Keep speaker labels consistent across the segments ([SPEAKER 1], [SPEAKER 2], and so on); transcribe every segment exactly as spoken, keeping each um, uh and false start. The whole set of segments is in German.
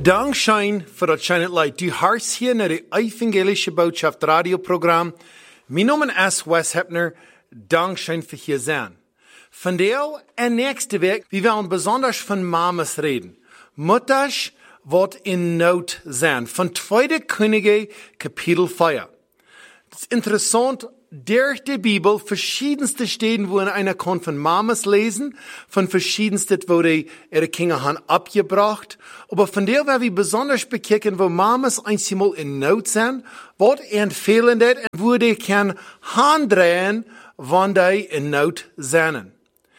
[SPEAKER 1] Dankschein voor dat schijnt leid. Du hartst hier naar de evangelische boodschap radioprogram. Mijn naam is Wes Hepner. Dankschein voor hier zijn. Vandaag en nächste week, we willen besonders van mamas reden. Mutters wat in nood zijn. Van Tweede Könige, Kapitel vier. Het is interessant, durch die Bibel verschiedenste Stellen, wo einer kann von Mamas lesen, von verschiedensten, wo die ihre Kinder haben abgebracht. Aber von der werden wir besonders bekicken, wo Mamas einmal in Not sind, was empfehlen das, und wo die kann handrehen, wenn die in Not sind.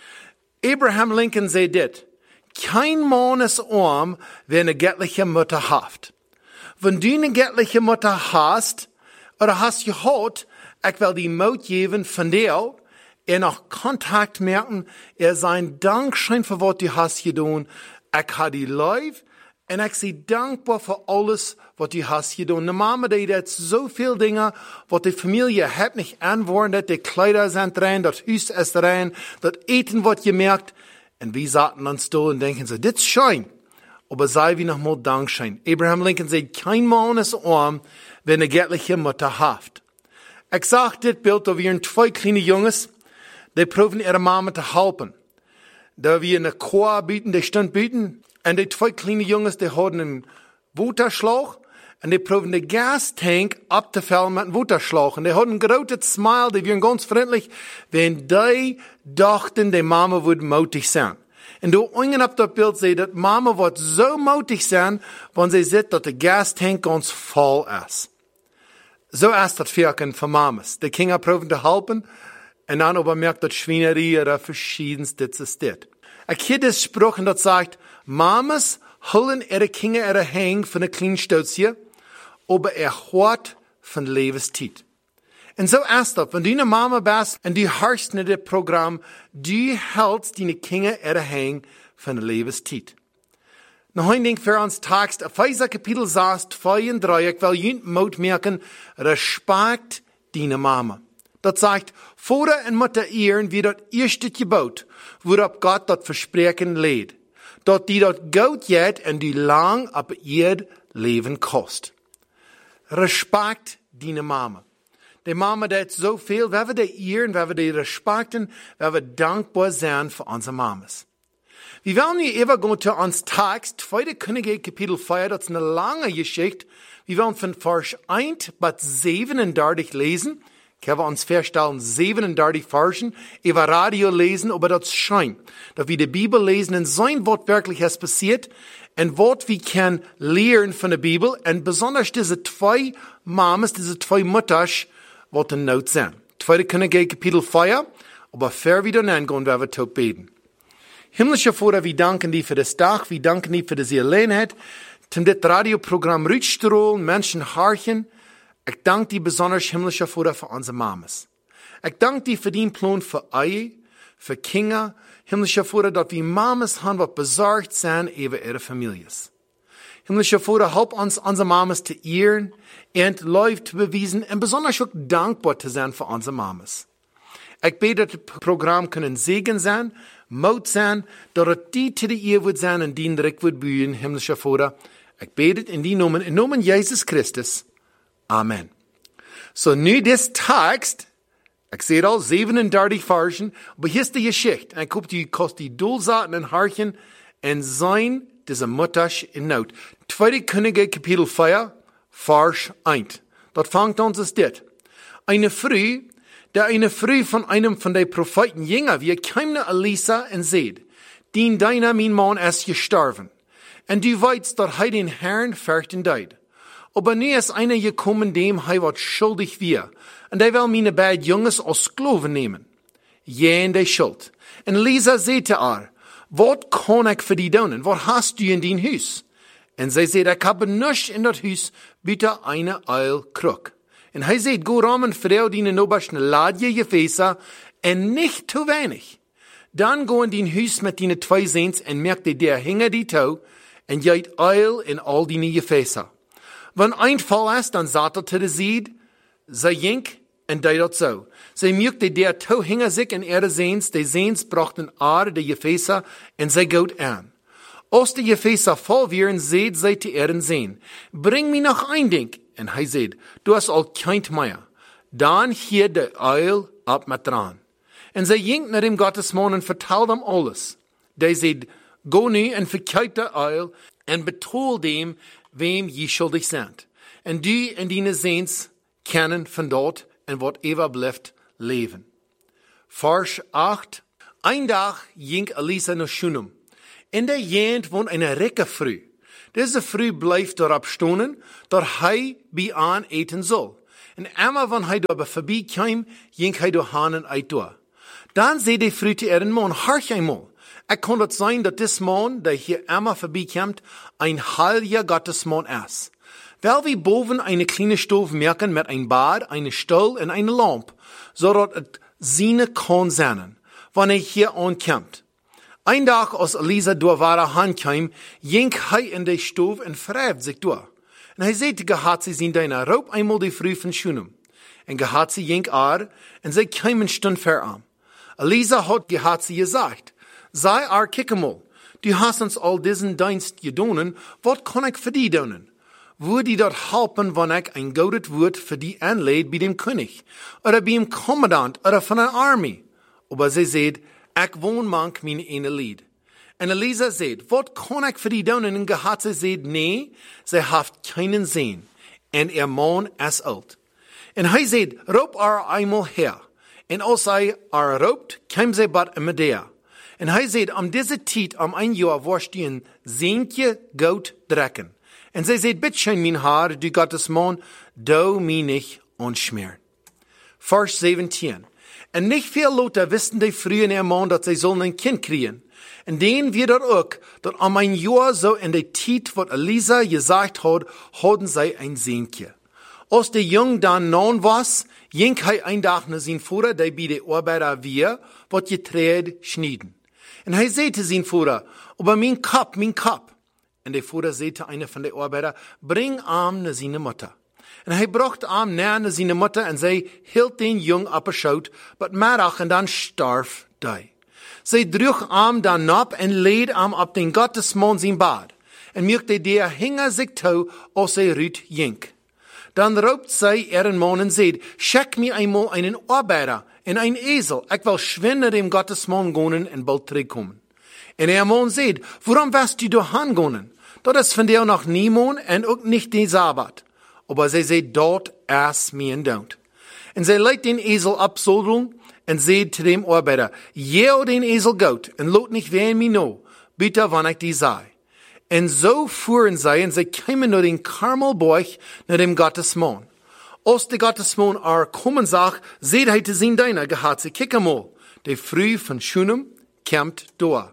[SPEAKER 1] Abraham Lincoln sagt das: kein Mann ist arm, wer eine göttliche Mutter hat. Wenn du eine göttliche Mutter hast, oder hast gehört, ich will die Mut geben von dir, er noch Kontakt merken, er sein Dankschein für was du hast getan. Ich habe die live, und ich sei dankbar für alles, was du hast getan. Die Mama, die hat so viele Dinge, was die Familie hat nicht anwendert, die Kleider sind rein, das Haus ist rein, das Eten wird gemerkt, und wir saßen uns da und denken so, das ist schön, aber sei wie noch mal Dankschein. Abraham Lincoln sagt, kein Mann ist arm, wenn eine göttliche Mutter hat. Ich sag dit Bild, da wir zwei kleine Jungs, die proben ihre Mama zu helfen. Da wir eine Chor bieten, die Stund bieten, und die zwei kleine Jungs, die haben einen Waterschlauch, und die proben den Gastank abzufüllen mit einem Waterschlauch. Und die haben ein großes Smile, die waren ganz freundlich, wenn die dachten, die Mama würde mutig sein. Und du ungen auf das Bild sehen, dass Mama wird so mutig sein, wenn sie sieht, dass der Gastank ganz voll ist. So ist das Wirken von Mamas. Die Kinder proben zu helfen, und dann aber merkt das Schweinerei oder verschiedenste ist das. Ich habe das Spruch, das sagt, Mamas holen ihre Kinder ihre Hänge von der kleinen Stutzie, aber er hört von Lebenszeit. Und so ist das, wenn du eine Mama bist und du hörst in das Programm, du hältst deine Kinder ihre Hänge von der Lebenszeit. Noch ein Ding für uns Text, Epheser Kapitel sechs, zwei und drei, ich will jemand Mut merken, Respekt deine Mama. Das sagt, Vater und Mutter ehren wie das erste Gebot, worauf Gott das Versprechen lädt. Dort die dort gut geht und die lang ab ihr Leben kost. Respekt deine Mama. Die Mama, die hat so viel, wenn wir die ehren, wenn wir die respekten, wenn wir dankbar sein für unsere Mamas. Wir wollen hier übergehen zu uns Text, Zweite Könige, Kapitel vier, das ist eine lange Geschichte. Wir wollen von Vers eins bis siebenunddreißig lesen. Ich habe uns feststellen, siebenunddreißig Versen, über Radio lesen, aber das scheint, dass wir die Bibel lesen und sein Wort wirklich ist passiert, und Wort wir können lernen von der Bibel, und besonders diese zwei Mamas, diese zwei Mutters, was in Not sind. Zweite Könige, Kapitel vier, aber fair wieder nennen, werden wir tot beten. Himmlischer Vater, wir danken dir für das Tag, wir danken dir für diese Gelegenheit, zum das Radioprogramm Rütstrollen, Menschen harchen. Ich danke dir besonders, himmlischer Vater, für unsere Mamas. Ich danke dir für den Plan für Ehe, für Kinder, himmlischer Vater, dass wir Mamas haben, was besorgt sind über ihre Familien. Himmlischer Vater, help uns, unsere Mamas zu ehren und Liebe zu beweisen und besonders auch dankbar zu sein für unsere Mamas. Ich bete, dass das Programm können Segen sein, Mut sein, dass die zu der Ehe wird sein und die direkt wird bühen, himmlischer Vater. Ich bete in die Namen, in Namen Jesus Christus. Amen. So, nu des Text, ich sehe all siebenunddreißig Versen, aber hier ist die Geschichte. Ich hoffe, die kostet die Dulsaten und Harchen und sein, diese Mutter in Not. Zweite Könige, Kapitel vier, Vers eins. Dort fängt uns es dit. Eine Früh, der eine Früh von einem von den Propheten jünger wie kam Elisa und seht, dien deiner mein Mann ist gestorben. Und du weißt, dass er den Herrn fürchten deid. Aber nie ist einer gekommen, dem er was schuldig wir. Und er will meine beiden Jungs als Sklaven nehmen. Jähen die Schuld. Und Elisa sagte er, was kann ich für die tun? Was hast du in dein Haus? Und sie sagt, ich habe nichts in das Haus, bitte eine Eilkrug. Und er sagt, go ramen Frau, die in obersten Ladje gefäße, und nicht zu wenig. Dann go in dein Haus mit deinen zwei Sehns und merkte, der hinge die Tau, und jeit Eil in all deine Gefäße. Wenn ein Fall ist, dann sattelte der Sied, sei jink, und der dort so. Sie merkte, der Tau hinge sich in ihre Sehns, die Sehns brachten Aare, die Gefäße, und sie gut an. Als de Gefäße voll wären, seht zij te Erden sehen. Bring mir noch ein Ding. En hij zei, du hast al kein mehr. Dan hier de uil ab met dran. En zij ging naar dem Gottesman en vertelde hem alles. Die zei, go nu en verkijk de uil en betoel dem, wem je schuldig zijt. En du en die zeens kennen van dort en wat eeuwig blijft leven. Vers acht. Ein dag ging Elisa naar Shunem. In der Jent woont een rijke vrouw. Deze vrouw blijft daarop stonen, dat hij bij aan eten zal. En immer wanneer hij daar voorbij kwam, ging hij door hanen uit door. Dan zei de vrouw te ihren man, harch eenmaal. Het kon het zijn dat dit man, die hier immer voorbij komt, een heilige Gottesman is. Wel we boven een kleine stoof merken met een bad, een stoel en een lamp, zodat het zien kan zijn, wanneer hij hier aankomt. Ein dag als Elisa door ware hand kwam, ging hij in de stoof en wrijft zich door. En hij zei te Gehazi zijn dienaar, roep eenmaal die vrouw van Shunem. En Gehazi ging aan, en zij kwam een stund ver aan. Elisa had Gehazi gezegd, sei er kikkemal, du hast uns al diesen dienst gedaan, wat kan ik voor die doen? Would die dat helpen wanneer ik een gouden woord voor die aanleid bij dem König, oder bij een commandant, oder van een armee? Maar zij zei, ik woon mank mijn ene lied. En Elisa zei, wat kan ik voor die doen? En Gehazi zei, nee, zij heeft keinen zin. En ihr man is oud. En hij zei, roep er eenmaal her. En als hij er roept, kwam zij bad in Medea. En hij zei, om deze tijd, om een jaar, worst je een zeentje goud drekken. En zij zei, bitteschön, mijn haar, du Gottesman, du mich nicht onschmeren. Vers zeventien. En niet veel Leute wisten die früher in ihr Mann, dat zij zullen een kind kriegen. En denen wir dat ook, dat om een jaar zo in de tijd, wat Elisa gezegd had, hadden zij een zeentje. Als de jong dan non was, ging hij een dag naar zijn vader, die bij de arbeider weer, wat je treed schnieden. En hij zei te zijn vader, aber mijn kap, mijn kap. En de vader zei te een van de arbeider, breng hem naar zijn moeder. En hij bracht hem naar zijn moeder en zij hield den jong op een schoot, maar middag en dan starf hij. Zij droeg hem dan op en leed hem op den Gottesman zijn bad. En merkte der hinger zich toe als hij ruit jink. Dan roept zij ihren man en zei, schick mir eenmaal einen arbeider en een ezel. Ik wil schwin naar dem Gottesman gaan en bald terugkomen. En ihr man zei, waarom wirst du doorheen gaan? Dat is van jou nog niemand en ook niet de Sabbat. Aber zij zei, dort is mijn dood. En zij leidt den ezel absodeln en zei te dem arbeider, jeo den ezel goud en loot niet ween mij nou, bitte wanneer ik die zei. En zo fuhren zij en zij kwamen naar den Karmelberg naar dem Gottesman. Als de Gottesman er komen zag, zei hij te zijn dienaar, Gehazi, kijk eenmaal, de vrouw van Shunem komt door.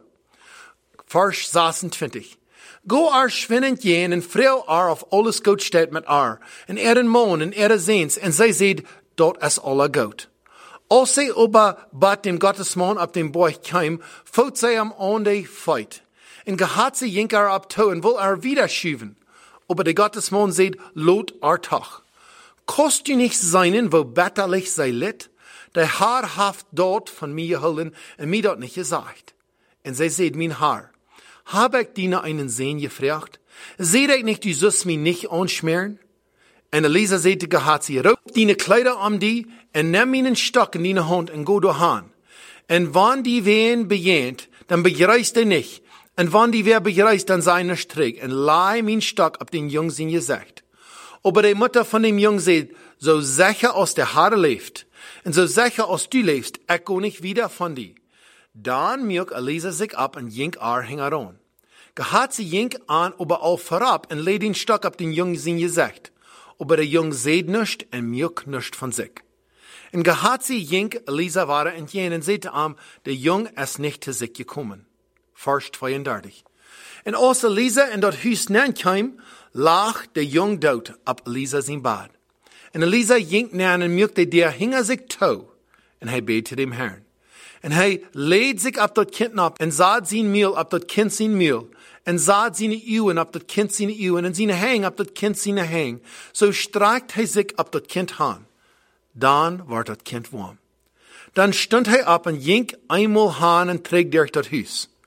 [SPEAKER 1] Vers zesentwintig. Go er schwinnend jen en vrouw er of alles goed staat met er, en er een man en er zeens, en zij zei, dat is alle goed. Als zij ober bad dem Gottesman op dem Berg kwam, voert zij hem aan de feit. En Gehazi ging er op toe en wil er wieder schuiven. Aber der Gottesman zei, lot er toch. Kost u nicht seinen, wo betterlich zij litt? Der Haar haft dort von mir geholen en mir dort nicht gesagt. En zij zei, mein Haar, hab ich dir einen Sehn gefragt? Seht ich nicht, du sollst mich nicht anschmieren? En Elisa zei te Gehazi, roep die Kleider um die en nimm einen Stock in die Hand en go doorheen. En wann die wehen bejehnt, dann begreist er nicht. En wann die wer begreist, dann sei er strik en leih mein Stock ab den Jung sein Gesicht. Aber die Mutter von dem Jung sagt, so sicher als der Herr lebt, und so sicher als du lebst, ich go nicht wieder von dir. Dann merkt Elisa sich ab und jink ar heran. Gehazi jink an, aber auch vorab und leh den Stock ab den Jung sein Gesicht. Aber der Jung seht nischt und merkt nischt von sich. Und Gehazi jink Elisa war entgehen und sagte ihm, der Jung ist nicht zu sich gekommen. Vers zweiunddreißig. En als Elisa in dat huis neenkam, lag de jong dood op Elisa zijn bad. En Elisa ging naar en merkte, der hinger zich toe. En hij beet te dem Herrn. En hij leed zich op dat kind op en zaad zijn meel op dat kind zijn meel. En zaad zijn uwen op dat kind zijn uwen en zijn hang op dat kind zijn hang. Zo streikt hij zich op dat kind aan. Dan wordt dat kind warm. Dan stond hij op en ging eenmaal aan en trek durch dat huis.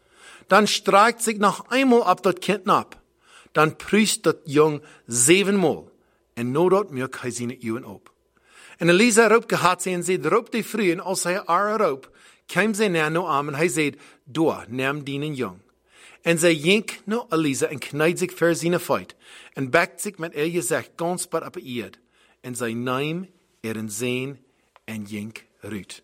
[SPEAKER 1] Dann streikt sich noch einmal ab das Kind ab. Dann prüft das Jung siebenmal. En no dat merk hij zijn eeuwen op. En Elisa roep gehad ze en zei, roep die vrou. En als hij haar roep, kwam zij naar no aan en hij zei, doa, neem dienen jong. En zij jenk no Elisa en knijdt zich voor zijn feit. En bekt zich met er gezegd, ganz bad op de eerd. En zij neem er een zeen en jenk ruit.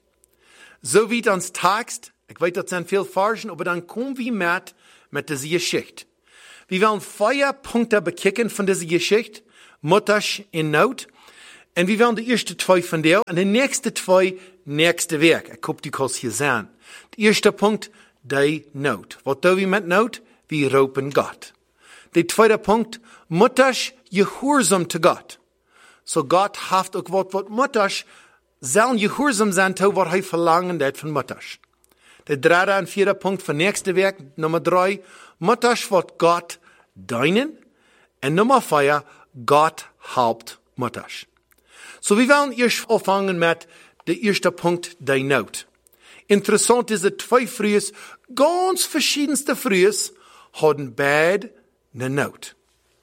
[SPEAKER 1] Zo wie ons tekst, ik weet dat zijn veel versen, maar dan komen we met, met deze geschichte. We willen vier punten bekijken van deze geschichte. Mutters in nood. En we willen de eerste twee van deel. En de nächste twee, nächste week. Ik hoop die kost hier zijn. De eerste punt, die nood. Wat doen we met nood? We roepen God. De tweede punt, mutters gehoorzaam te God. So God heeft ook wat wat mutters zullen gehoorzaam zijn toe wat hij verlangen deed van mutters. De derde en vierde punt van nächste week, nummer drie, mutters wat God dienen. En nummer vier, God helpt mutters. So we willen eerst afvangen met de eerste punt, die nood. Interessant is dat twee vrouwen, ganz verschiedenste vrouwen, hadden beide de nood.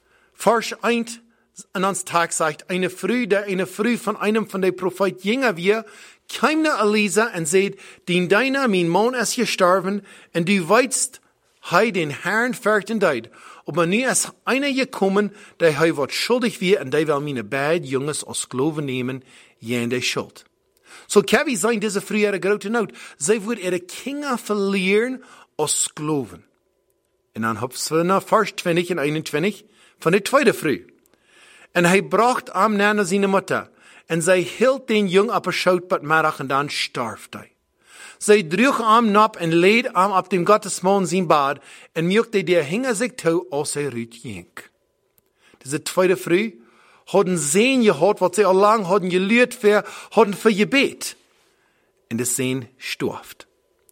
[SPEAKER 1] Vers één in ons Tag sagt, eine Früh, der eine Früh von einem von den Prophet jünger wir, kam nach Elisa und sagt, den deiner, mein Mann ist gestorben, und du weißt, hei den Herrn fürchten deid. Aber nu ist einer gekommen, der hei wat schuldig wir, und der will meine beiden Jungs als Sklaven nehmen, jen der Schuld. So kann wie sein, diese Früh ihre große Not. Sie wird ihre Kinder verlieren als Sklaven. Und dann hab's nach Vers zwanzig und einundzwanzig von der zweiten Früh. En hij bracht am naar zijn moeder. En zij hield den jong op een schoutbad middag en dan starf hij. Zij droeg am nap en leed am op dem Gottesman zijn bad. En merkte der hinger zich toe als hij ruit jenk. Diese tweede vrouw hadden zeen gehad wat zij al lang hadden geleerd voor, hadden voor gebed. En de zeen storft.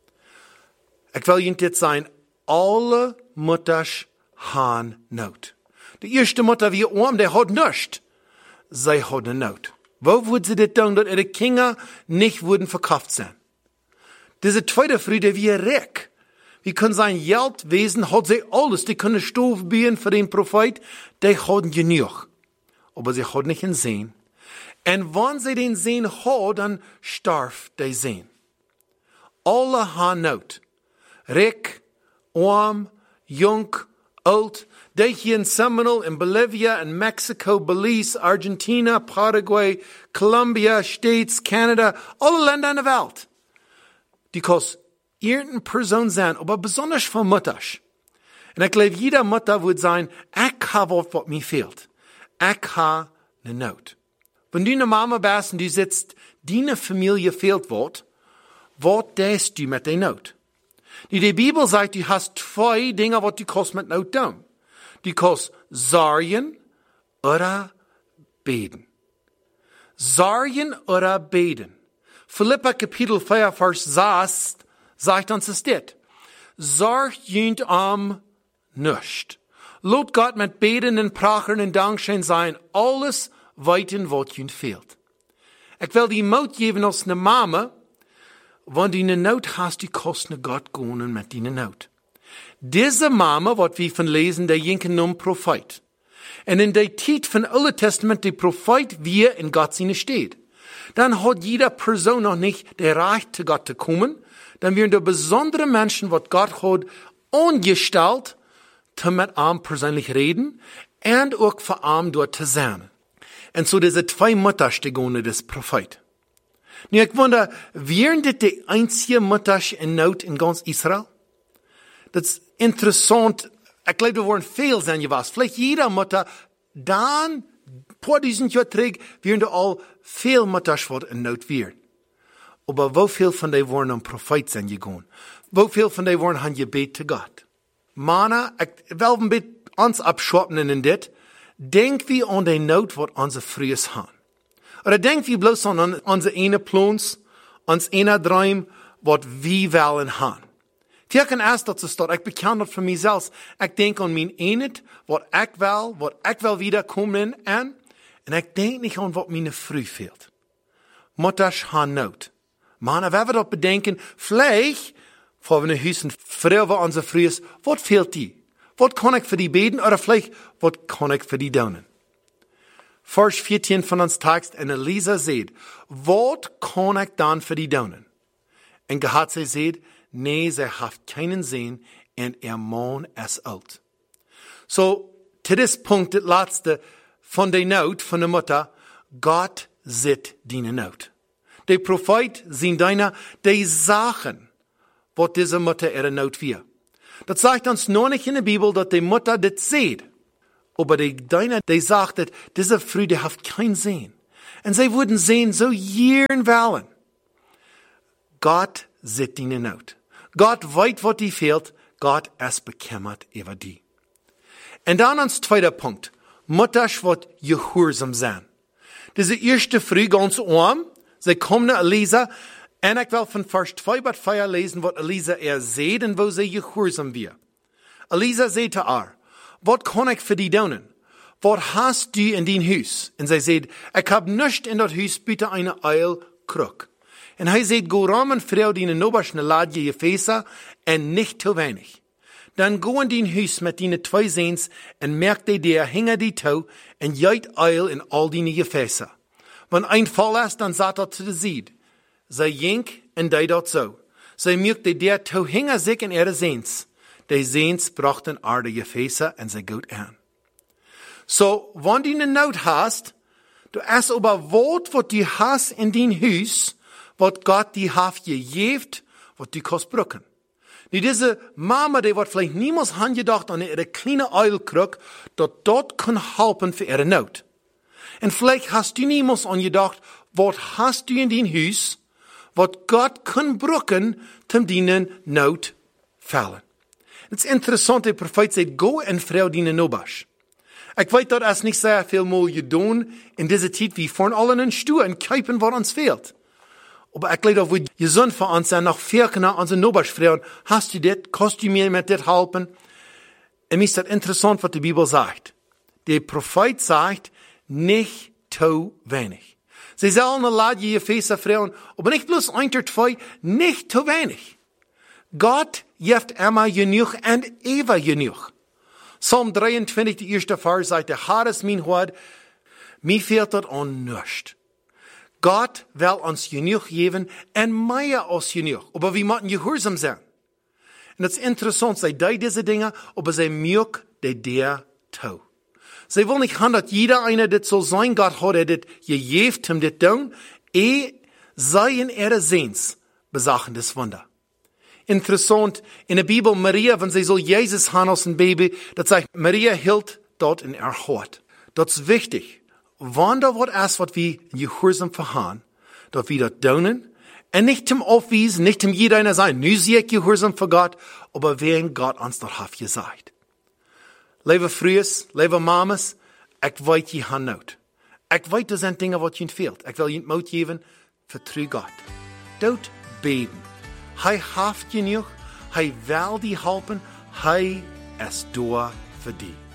[SPEAKER 1] Ik wil je dit zijn, alle moeders gaan nood. De eerste moeder wie arm, die had nichts. Zij hadden nood. Wo würden sie das tun, dass ihre Kinder nicht würden verkauft sein? Diese zweite Frau, die wie reck. Wie können sein Geld wesen, hat sie alles. Die können Stoff bieten für den Prophet. Die hadden genug. Aber sie hadden nicht einen Sehen. Und wenn sie den Sehen hat, dann starf der Sehen. Alle haben nood. Reck, arm, jung, alt. Die hier in Seminole, in Bolivia, in Mexico, Belize, Argentina, Paraguay, Colombia, States, Canada, alle Länder in der Welt. Die kost irgendeine Person sein, aber besonders von Mutters. Und ich glaube, jeder Mutter wird sein, ich habe was, was mir fehlt. Ich habe eine Not. Wenn du eine Mama bist und du sitzt, deine Familie fehlt was, was tust du mit der Not? Die Bibel sagt, du hast zwei Dinge, was du kannst mit Not tun. Du kannst sorgen oder beten. Sorgen oder beten. Philippa Kapitel vier, Vers sechs sagt uns es dit. Sorgt jünt am nicht. Lot Gott mit Beten und Prachen und Dankschein sein, alles weiten, was jünt fehlt. Ich will die Mut geben als eine Mama, wenn du eine Not hast, die kostet Gott gehen mit deiner Not. Diese Mama, wat wir von lesen, der jinken nun Prophet. Und in der Zeit von Alten Testament, der Prophet, wie in Gott seine steht. Dann hat jeder Person noch nicht der Recht zu Gott zu kommen. Dann werden da besondere Menschen, wat Gott hat, angestellt, zu mit ihm persönlich reden, und auch für ihn dort zu sein. Und so diese zwei Mütter, die gehen des Prophet. Nu, ich wundere, wären das die einzige Mütter in Not in ganz Israel? Das ist interessant. Ich glaube, da waren viel sein gewesen. Vielleicht jeder Mutter, dann, vor diesen Jahr zurück, wären da all viel Mütter in Not wären. Aber wie viel von denen waren am Prophet sein gegangen? Wie viel von denen waren haben gebet zu Gott? Mana, ich will ein bisschen uns abschwappen in dit. Denk wie an die Not, was unsere Frühes haben. Oder denk wie bloß an unsere eine Plans, uns eine Traum, was wir wollen haben. Ich kan erst dat ze staat. Ik bekend dat voor mezelf. Ik denk aan mijn eenheid, wat ik wil, wat ik wil wiederkomen aan. En ik denk niet aan wat mijn vrouw fehlt. Mutters gaan nood. Mannen, we hebben dat bedenken. Vielleicht Vor wir Hüsen, früher war unser Frühes, was fehlt die? Was kann ich für die beten oder vielleicht, was kann ich für die daunen? Vers vierzehn von uns Text, und Elisa sagt, was kann ich dann für die daunen? Und Gehad sie sagt, nee, sie hat keinen Sinn, und ihr Mann ist alt. So, zu diesem Punkt, das letzte von der Not, von der Mutter, Gott sieht deine Not. Der Prophet sind deiner, die Sachen, was diese Mutter ihre Not wir. Das sagt uns noch nicht in der Bibel, dass die Mutter das sieht. Aber die deiner, die sagt, dass diese Frau, die hat keinen Sinn. Und sie würden sehen, so jeden wollen. Gott sieht deine Not. Gott weiß, was die fehlt. Gott ist bekümmert über die. Und dann als zweiter Punkt. Mutter wird gehorsam sein. Diese erste Früh ganz arm. Sie kommen nach Elisa. Und ich will von Vers zwei bis vier lesen, was Elisa er sieht und wo sie gehorsam wird. Elisa sagt zu ihr, was kann ich für die tun? Was hast du in dein Haus? Und sie sagt, ich hab nichts in das Haus, bitte eine Eilkrug. Und er sagt, go ramen Frau, die in Nobaschne Ladje Gefäße, und nicht zu wenig. Dann go in dein Haus mit deinen zwei Sehns, und merk dir, der hinger die Tau, und jeit Eil in all deine Gefäße. Wenn ein Fall ist, dann sagt er zu der Sied. Zij jink en die dat zo. Zij merkte der Tau hinger sich in ihre Sehns. Die Sehns brachten aarde Gefäße und sie gut an. So, wenn du eine Not hast, du hast aber Wort, was du hast in dein Haus, was Gott die hat gegeben, was du kannst brücken. Die diese Mama, die wird vielleicht niemals angedacht an ihre kleine Eilkrug, dat dort kann helfen für ihre Not. Und vielleicht hast du niemals angedacht, was hast du in dein Haus, was Gott kann brücken, zum deinen Not fallen. Het is interessant, der Prophet sagt, go en Frau dienen Nobasch. Ich weiß, dass es nicht sehr viel mal gedaan in dieser Zeit, wie vorn allen in Stuhl und kijken, was uns fehlt. Aber ich glaube, wo gesund für uns sein, nach vier nach unsere Nobasch fragen, hast du das, kannst du mir mit das helfen? Und mir ist das interessant, was die Bibel sagt. Der Prophet sagt, nicht zu wenig. Sie sollen eine Ladje Gefäße fragen, aber nicht bloß ein oder zwei, nicht zu wenig. Gott gibt immer genug und ewig genug. Psalm dreiundzwanzig, die erste Vers, sagt, der Herr ist mein Hort, mir fehlt das an nichts. Gott will uns genug geben und mehr als genug. Aber wir müssen gehorsam sein. Und es ist interessant, sie tun diese Dinge, aber sie mögen die der tun. Sie wollen nicht haben, dass jeder einer das so sein Gott hat, der das gegeben, um das tun, eh sei in ihre Sehns besachen das Wunder. Interessant, in der Bibel, Maria, wenn sie so Jesus haben als ein Baby, das sagt, Maria hielt dort in ihr Hort. Das ist wichtig. Wann da wird erst, was wir in Gehorsam verhauen, dass wir das tun, und nicht zum Aufwiesen, nicht zum jeder einer sein, nu sehe ich Gehorsam für Gott, aber wen Gott uns dort hat gesagt. Liebe Frühes, liebe Mamas, ich weiß, ihr habt Not. Ich weiß, das sind Dinge, was ihnen fehlt. Ich will ihnen Mut geben, vertrau Gott. Dort beten. Hij haft genug, hij will die helpen, hij ist da für die.